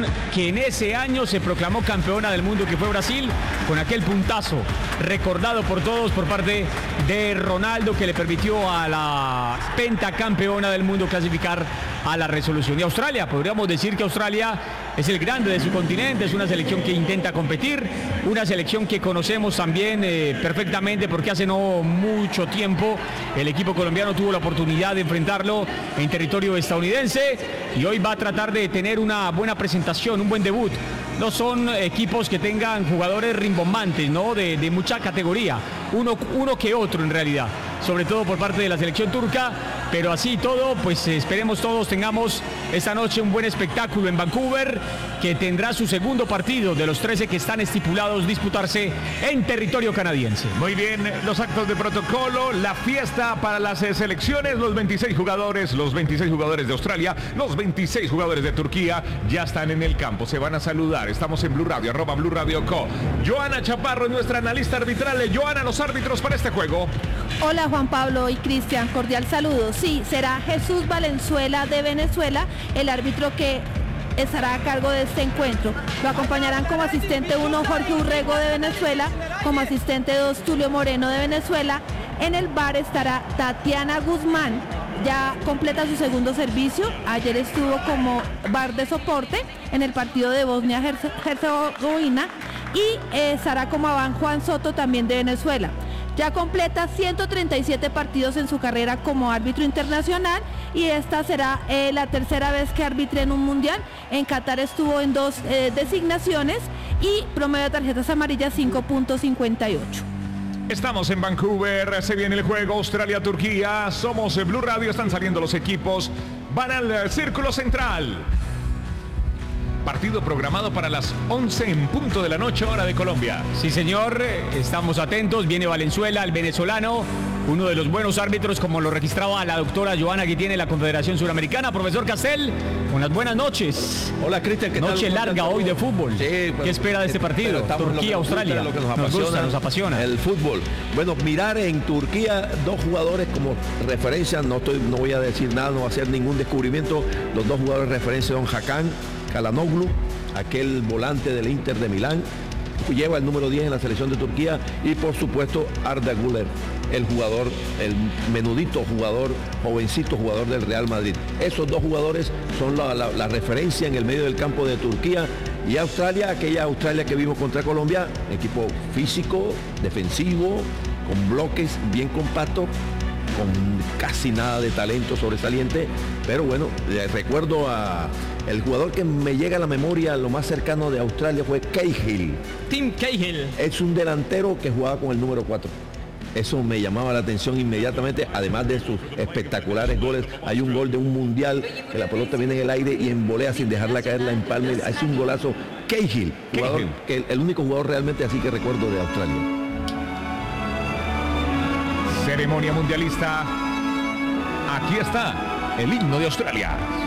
selección que en ese año se proclamó campeona del mundo, que fue Brasil, con aquel puntazo recordado por todos por parte de Ronaldo, que le permitió a la pentacampeona del mundo clasificar a la resolución. Y Australia, podríamos decir que Australia es el grande de su continente, es una selección que intenta competir, una selección que conocemos también perfectamente, porque hace no mucho tiempo el equipo colombiano tuvo la oportunidad de enfrentarlo en territorio estadounidense y hoy va a tratar de tener una buena presentación, un buen debut. No son equipos que tengan jugadores rimbombantes, ¿no? De mucha categoría, uno que otro en realidad, sobre todo por parte de la selección turca, pero así todo, pues esperemos todos tengamos esta noche un buen espectáculo en Vancouver, que tendrá su segundo partido de los 13 que están estipulados disputarse en territorio canadiense. Muy bien, los actos de protocolo, la fiesta para las selecciones, los 26 jugadores de Australia, los 26 jugadores de Turquía ya están en el campo, se van a saludar. Estamos en Blue Radio, @Blue Radio Co. Joana Chaparro, nuestra analista arbitral. Joana, los árbitros para este juego. Hola Juan Pablo y Cristian, cordial saludo. Sí, será Jesús Valenzuela de Venezuela el árbitro que estará a cargo de este encuentro. Lo acompañarán como asistente 1 Jorge Urrego de Venezuela, como asistente 2 Tulio Moreno de Venezuela. En el bar estará Tatiana Guzmán, ya completa su segundo servicio. Ayer estuvo como bar de soporte en el partido de Bosnia-Herzegovina y estará como van Juan Soto también de Venezuela. Ya completa 137 partidos en su carrera como árbitro internacional y esta será la tercera vez que arbitre en un mundial. En Qatar estuvo en 2 designaciones y promedio de tarjetas amarillas 5.58. Estamos en Vancouver, se viene el juego Australia-Turquía, somos Blue Radio, están saliendo los equipos, van al círculo central. Partido programado para las 11 en punto de la noche, hora de Colombia. Sí, señor, estamos atentos. Viene Valenzuela, el venezolano, uno de los buenos árbitros, como lo registraba la doctora Joana, que tiene la Confederación Suramericana. Profesor Castel, unas buenas noches. Hola, Cristian, ¿qué tal? Noche larga hoy de fútbol. Sí, ¿Qué espera de este partido? Turquía-Australia. Lo que nos gusta, nos apasiona. El fútbol. Bueno, mirar en Turquía 2 jugadores como referencia, no voy a decir nada, no voy a hacer ningún descubrimiento. Los 2 jugadores de referencia son Hakan Çalhanoğlu, aquel volante del Inter de Milán, lleva el número 10 en la selección de Turquía, y por supuesto Arda Güler, el jugador, el menudito jugador, jovencito jugador del Real Madrid. Esos 2 jugadores son la referencia en el medio del campo de Turquía. Y Australia, aquella Australia que vimos contra Colombia, equipo físico, defensivo, con bloques bien compactos, con casi nada de talento sobresaliente, pero bueno, recuerdo a el jugador que me llega a la memoria, lo más cercano de Australia fue Cahill. Tim Cahill. Es un delantero que jugaba con el número 4. Eso me llamaba la atención inmediatamente, además de sus espectaculares goles. Hay un gol de un mundial que la pelota viene en el aire y en volea sin dejarla caer, la empalme. Es un golazo. Cahill, jugador, que el único jugador realmente así que recuerdo de Australia. Ceremonia mundialista. Aquí está el himno de Australia.